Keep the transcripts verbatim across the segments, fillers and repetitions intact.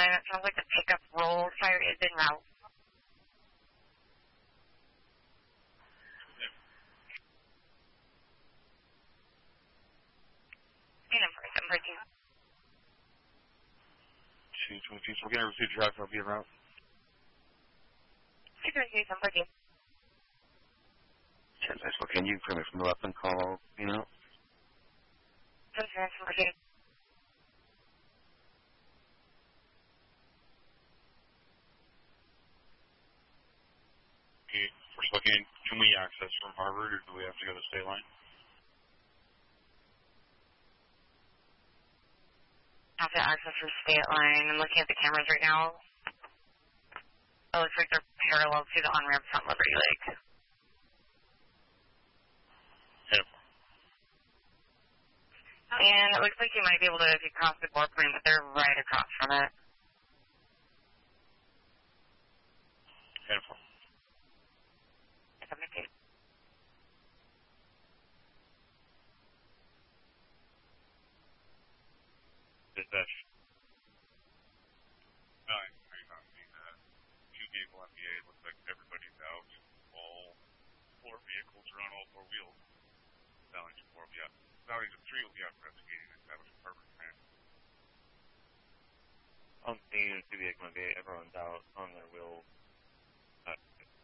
nine. It sounds like the pickup roll fire is en route. And I'm sorry, seven thirteen. two twenty-two, so we're going to receive the driver. I'll be en route. two twenty-two, seven thirteen. ten so can you permit from the weapon call, you know? seven seven, seven thirteen. Okay, first looking, can we access from Harvard, or do we have to go to the state line? Have to access the state line. I'm looking at the cameras right now. It looks like they're parallel to the on-ramp from Liberty Lake. Yep. And it looks like you might be able to, if you cross the board point, but they're right across from it. Beautiful. Dispatch. Nine, are you not seeing that? Two vehicle M B A, looks like everybody's out. All four vehicles are on all four wheels. Valley four will be out. Valley three will be out investigating and establishing Harvard plan. I'm seeing two vehicle M B A, everyone's out on their wheels. Uh,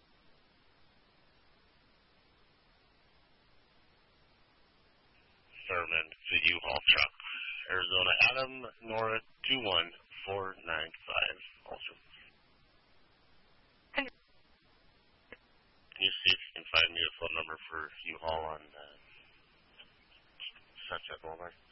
Sermon to U-Haul truck. Arizona Adam, Nora two one four nine five. Also. Can you see if you can find me a phone number for U-Haul on uh, Sunset Boulevard?